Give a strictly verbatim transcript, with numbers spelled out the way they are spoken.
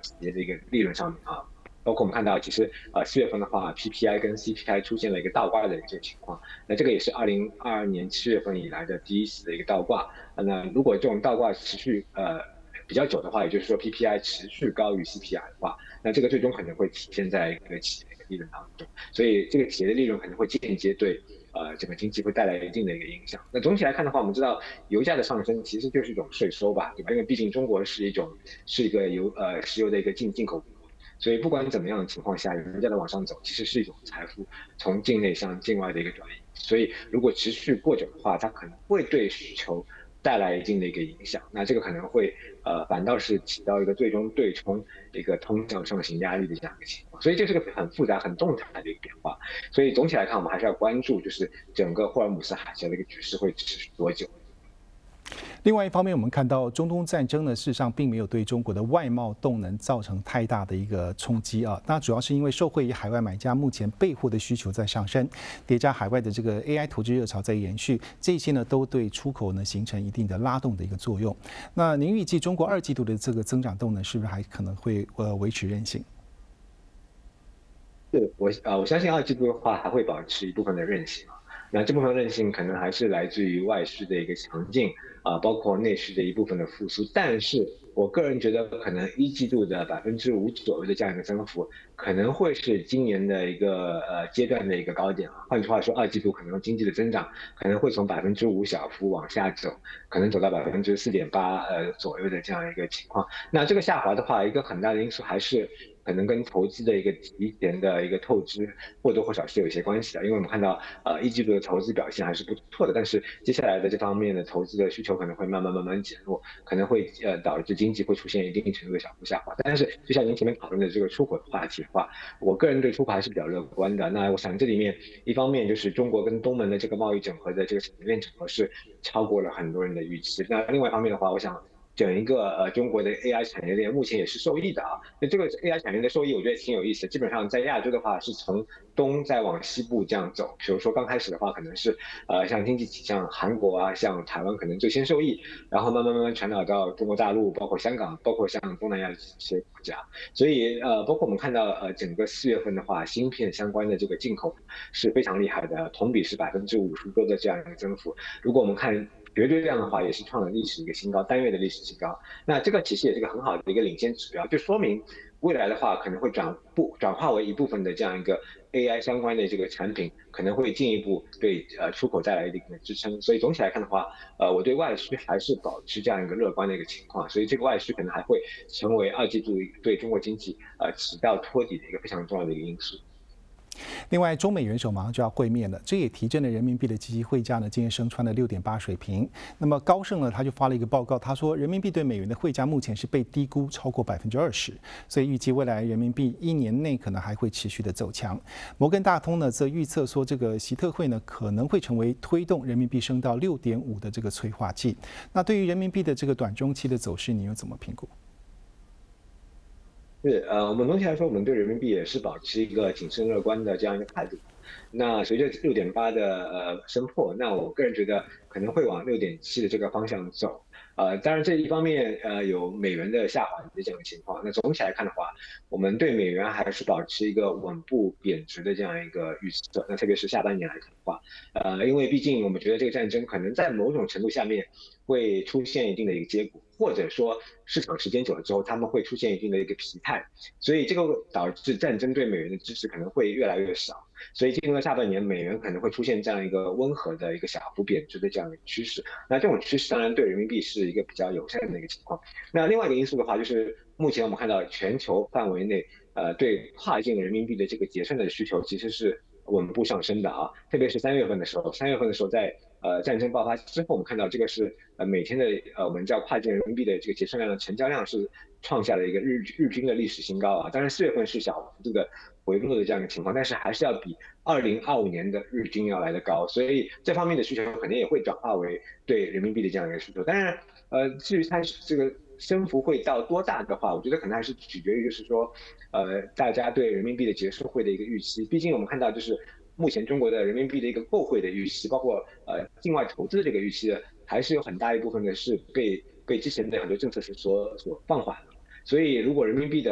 企业的一个利润上面啊。包括我们看到，其实呃四月份的话，P P I 跟 C P I 出现了一个倒挂的这个情况，那这个也是二零二二年七月份以来的第一次的一个倒挂。那如果这种倒挂持续呃比较久的话，也就是说 P P I 持续高于 C P I 的话，那这个最终可能会体现在一个企业的利润当中，所以这个企业的利润可能会间接对呃整个经济会带来一定的一个影响。那总体来看的话，我们知道油价的上升其实就是一种税收吧，对吧？因为毕竟中国是一种是一个油呃石油的一个进进口国。所以不管怎么样的情况下，油价的往上走，其实是一种财富从境内向境外的一个转移。所以如果持续过久的话，它可能会对需求带来一定的一个影响。那这个可能会呃反倒是起到一个最终对冲一个通胀上行压力的这样一个情况。所以这是个很复杂、很动态的一个变化。所以总体来看，我们还是要关注，就是整个霍尔姆斯海峡的一个局势会持续多久。 另外一方面，我们看到中东战争呢，事实上并没有对中国的外贸动能造成太大的一个冲击啊。那主要是因为受惠于海外买家目前备货的需求在上升，叠加海外的这个 A I 投资热潮在延续，这些呢都对出口呢形成一定的拉动的一个作用。那您预计中国二季度的这个增长动能是不是还可能会呃维持韧性？ 是我呃我相信二季度的话还会保持一部分的韧性啊。那这部分韧性可能还是来自于外需的一个强劲啊、呃，包括内需的一部分的复苏。但是我个人觉得，可能一季度的百分之五左右的这样一个增幅，可能会是今年的一个呃阶段的一个高点啊。换句话说，二季度可能经济的增长可能会从百分之五小幅往下走，可能走到百分之四点八呃左右的这样一个情况。那这个下滑的话，一个很大的因素还是可能跟投资的一个提前的一个透支或多或少是有一些关系的，因为我们看到呃一季度的投资表现还是不错的，但是接下来的这方面的投资的需求可能会慢慢慢慢减弱，可能会呃导致经济会出现一定程度的小幅下滑。但是就像您前面讨论的这个出口的话题的话，我个人对出口还是比较乐观的。那我想这里面一方面就是中国跟东盟的这个贸易整合的这个产业链整合是超过了很多人的预期，那另外一方面的话，我想整一个呃中国的 A I 产业链目前也是受益的啊。那这个 A I 产业链的受益，我觉得挺有意思的。基本上在亚洲的话，是从东再往西部这样走。比如说刚开始的话，可能是呃像经济体像韩国啊、像台湾可能最先受益，然后慢慢慢慢传导到中国大陆，包括香港，包括像东南亚的一些国家。所以呃，包括我们看到呃整个四月份的话，芯片相关的这个进口是非常厉害的，同比是百分之五十多的这样一个增幅。如果我们看绝对量的话，也是创了历史一个新高，单月的历史新高。那这个其实也是一个很好的一个领先指标，就说明未来的话可能会转不转化为一部分的这样一个 A I 相关的这个产品，可能会进一步对呃出口带来一定的支撑。所以总体来看的话，呃，我对外需还是保持这样一个乐观的一个情况。所以这个外需可能还会成为二季度对中国经济呃起到托底的一个非常重要的一个因素。 另外，中美元首马上就要会面了，这也提振了人民币的即席汇价呢，今天升穿了六点八水平。那么高盛呢，他就发了一个报告，他说人民币对美元的汇价目前是被低估超过百分之二十，所以预计未来人民币一年内可能还会持续的走强。摩根大通呢则预测说，这个习特会呢可能会成为推动人民币升到六点五的这个催化剂。那对于人民币的这个短中期的走势，你又怎么评估？ 是，呃，我们总体来说，我们对人民币也是保持一个谨慎乐观的这样一个态度。那随着六点八的呃升破，那我个人觉得可能会往六点七的这个方向走。呃，当然这一方面呃有美元的下滑的这样的情况。那总体来看的话，我们对美元还是保持一个稳步贬值的这样一个预测。那特别是下半年来看的话，呃，因为毕竟我们觉得这个战争可能在某种程度下面会出现一定的一个结果，或者说市场时间久了之后，他们会出现一定的一个疲态，所以这个导致战争对美元的支持可能会越来越少。所以进入了下半年，美元可能会出现这样一个温和的一个小幅贬值的这样一个趋势。那这种趋势当然对人民币是一个比较友善的一个情况。那另外一个因素的话，就是目前我们看到全球范围内，呃，对跨境人民币的这个结算的需求其实是稳步上升的啊。特别是三月份的时候，三月份的时候在呃战争爆发之后，我们看到这个是呃每天的呃我们叫跨境人民币的这个结算量的成交量是创下了一个日日均的历史新高啊。当然四月份是小幅度的回落的这样一个情况，但是还是要比二零二五年的日均要来的高，所以这方面的需求肯定也会转化为对人民币的这样一个需求。当然，呃，至于它这个升幅会到多大的话，我觉得可能还是取决于就是说，呃，大家对人民币的结束汇的一个预期。毕竟我们看到就是目前中国的人民币的一个购汇的预期，包括呃境外投资的这个预期，还是有很大一部分的是被被之前的很多政策是所所放缓了。所以如果人民币的